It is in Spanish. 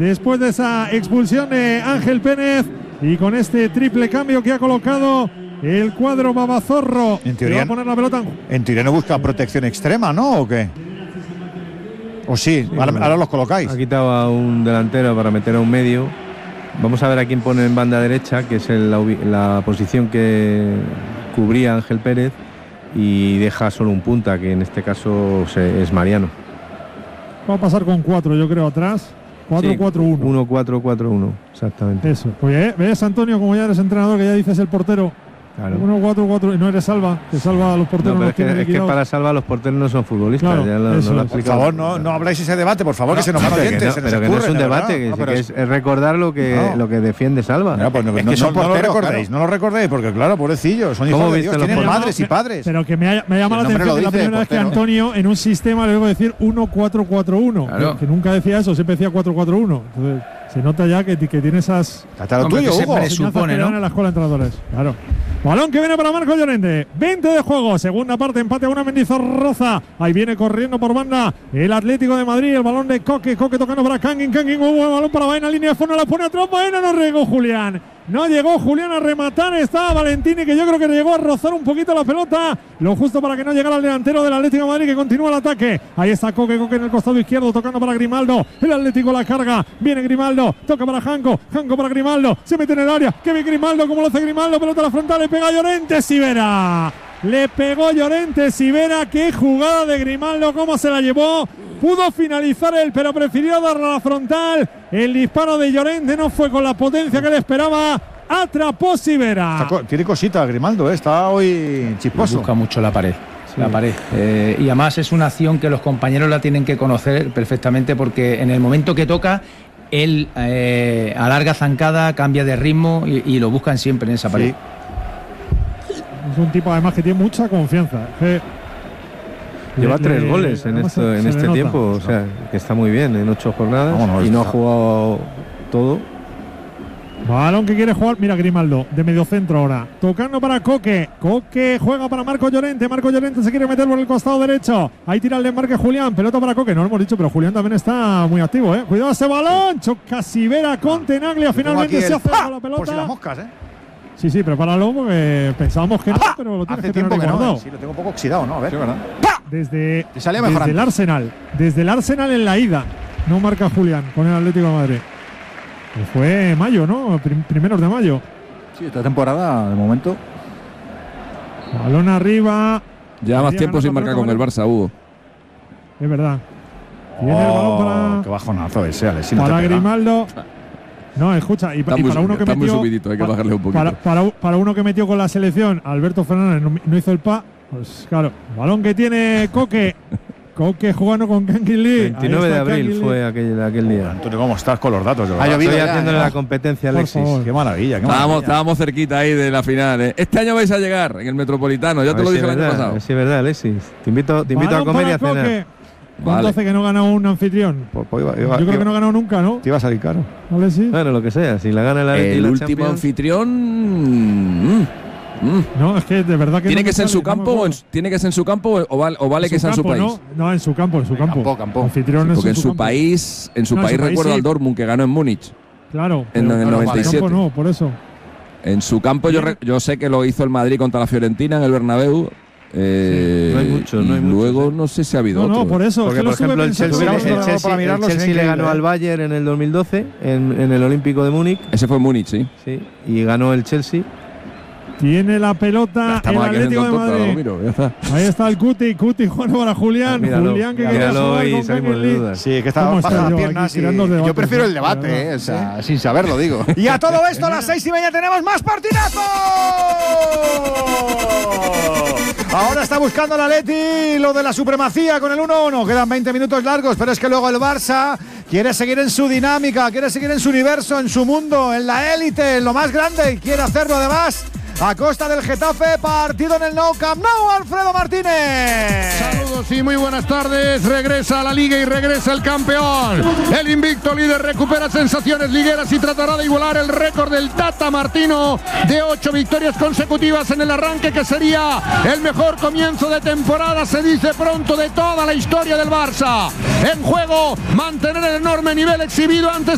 después de esa expulsión de Ángel Pérez y con este triple cambio que ha colocado el cuadro Babazorro. En teoría, va a poner la pelota en teoría no busca protección extrema, ¿no? ¿O qué? ¿O sí? Ahora los colocáis. Ha quitado a un delantero para meter a un medio. Vamos a ver a quién pone en banda derecha, que es la posición que cubría Ángel Pérez, y deja solo un punta, que en este caso es Mariano. Va a pasar con 4, yo creo, atrás. 4-4-1. 1-4-4-1, exactamente. Eso. Pues ves, Antonio, como ya eres entrenador, que ya dices el portero. Claro. 1-4-4, y no eres Salva, que salva a los porteros. No, pero es que para Salva los porteros no son futbolistas. Claro, ya lo por favor, no habláis ese debate, por favor, que se nos van oyentes. Pero que no es un debate, que es recordar lo que defiende Salva. No, pues es que son porteros, no lo recordéis, porque claro, pobrecillos, son hijos de Dios, tienen madres y padres. Pero que me llama la atención que la primera vez que Antonio en un sistema le debo decir 1-4-4-1, claro. que nunca decía eso, siempre decía 4-4-1. Entonces se nota ya que tiene esas… Hasta lo tuyo, Hugo. Se presupone, ¿no? En la escuela de entrenadores, claro. Balón que viene para Marco Llorente. 20 de juego. Segunda parte, empate a una Mendizorroza. Ahí viene corriendo por banda el Atlético de Madrid. El balón de Coque. Coque tocando para Kangin. Kangin, un buen balón para Baena. Línea de fondo, la pone atrás. Baena, no llegó Julián. No llegó Julián a rematar. Estaba Valentini, que yo creo que llegó a rozar un poquito la pelota. Lo justo para que no llegara el delantero del Atlético de Madrid, que continúa el ataque. Ahí está Coque. Coque en el costado izquierdo, tocando para Grimaldo. El Atlético la carga. Viene Grimaldo. Toca para Janko. Janko para Grimaldo. Se mete en el área. Kevin Grimaldo, como lo hace Grimaldo. Pelota a la frontal. Le pega a Llorente. Sivera. Le pegó Llorente Sivera. Qué jugada de Grimaldo. Cómo se la llevó. Pudo finalizar él, pero prefirió darle a la frontal. El disparo de Llorente no fue con la potencia que le esperaba. Atrapó Sivera. Tiene cositas Grimaldo, está hoy chisposo. Busca mucho la pared. Sí. La pared. Y además es una acción que los compañeros la tienen que conocer perfectamente, porque en el momento que toca, él alarga zancada, cambia de ritmo y lo buscan siempre en esa pared. Sí. Es un tipo además que tiene mucha confianza. Lleva 3 goles en este tiempo, o sea, que está muy bien en 8 jornadas. Y no ha jugado todo. Balón que quiere jugar, mira Grimaldo, de medio centro ahora, tocando para Coque. Coque juega para Marco Llorente. Marco Llorente se quiere meter por el costado derecho. Ahí tira el desmarque Julián, pelota para Coque. No lo hemos dicho, pero Julián también está muy activo, ¿eh? Cuidado ese balón, choca Sivera con Tenaglia. Finalmente se hace con la pelota. Por si las moscas, ¿eh? Sí, prepáralo, porque pensábamos que no, pero lo tienes que tener guardado. Sí, lo tengo un poco oxidado, ¿no? A ver. Sí, ¿verdad? Desde el Arsenal. Desde el Arsenal en la ida. No marca Julián con el Atlético de Madrid. Fue mayo, ¿no? Primeros de mayo. Sí, esta temporada, de momento. Balón arriba. Ya más tiempo sin marcar con el Barça, Hugo. Es verdad. Tiene el balón para… Qué bajonazo ese, Alex. Para Grimaldo. No, escucha, y para uno que metió… muy subidito, hay que bajarle un poquito. Para uno que metió con la selección, Alberto Fernández no hizo el pues claro. Balón que tiene Coque. Coque jugando con Kangin Lee. 29 de abril fue aquel día. Antonio, ¿cómo estás con los datos? Estoy haciéndole la competencia, Alexis. Qué maravilla. Estábamos cerquita ahí de la final, ¿eh? Este año vais a llegar en el Metropolitano, ya te lo dije el año pasado. Sí, es verdad, Alexis. Te invito a comer y a cenar. ¿Cuánto hace que no gana un anfitrión? Yo creo que no ha ganado nunca, ¿no? Te iba a salir caro. Alexis. Bueno, lo que sea. Si la gana el último anfitrión… No, es que de verdad que ¿Tiene que ser en su campo ¿Tiene que ser en su campo o vale que sea en su país? No, en su campo, Campo. Anfitrión porque en su país recuerdo al Dortmund, que ganó en Múnich. Claro. En el 97. En su campo no, por eso. En su campo yo sé que lo hizo el Madrid contra la Fiorentina en el Bernabéu. No hay mucho. Luego no sé si ha habido otro. No, por eso. Porque, por ejemplo, el Chelsea le ganó al Bayern en el 2012 en el Olímpico de Múnich. Ese fue en Múnich, sí. Sí, y ganó el Chelsea. Tiene la pelota el Atlético de Madrid. Ahí está el Cuti jugando para Julián. Julián que quería jugar con Kangin Lee. Sí, que estaba bajando las piernas. Yo prefiero el debate, o sea, sin saberlo digo. Y a todo esto, a las 6:30 tenemos más partidazo. Ahora está buscando el Atleti lo de la supremacía con el 1-1. Quedan 20 minutos largos, pero es que luego el Barça quiere seguir en su dinámica, quiere seguir en su universo, en su mundo, en la élite, en lo más grande, y quiere hacerlo además a costa del Getafe. Partido en el Nou Camp Nou, Alfredo Martínez. Saludos y muy buenas tardes. Regresa a la Liga y regresa el campeón. El invicto líder recupera sensaciones ligueras y tratará de igualar el récord del Tata Martino de 8 victorias consecutivas en el arranque, que sería el mejor comienzo de temporada, se dice pronto, de toda la historia del Barça. En juego, mantener el enorme nivel exhibido antes